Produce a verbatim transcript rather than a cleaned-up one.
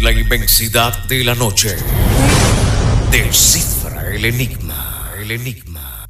En la inmensidad de la noche, descifra el enigma, el enigma.